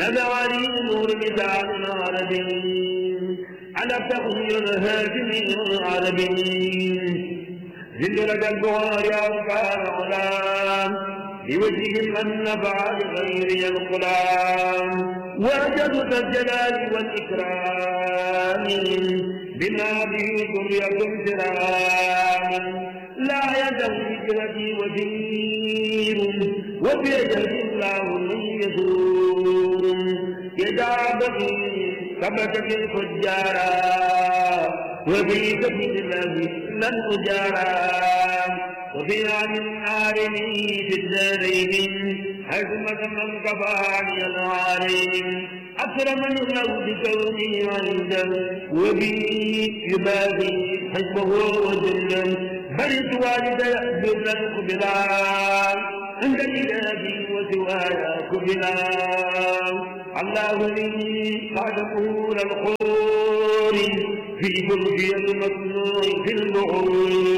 نبعني نور مثال العربي على تغيير الهاشمي العربي زد لك الدعاء يا أركان الغلام بوجه من نفع لغيري الغلام وجدت الجلال والإكرام بما به ذرية كرام لا يزال هجرتي وزير وبيده الله من يزور يجابني كبكة الفجارا وفي سبيل الله لن أجارا وفي عن عالمي في الدارين حكمة من كفاني العالمين أكرمني الله بكوني عنده وبي يبادي حكمه وجنه برد والدي برا قبلا عند الإله وسوايا قبلا الله لي خادمه الخور في برجية المصنوع في البحور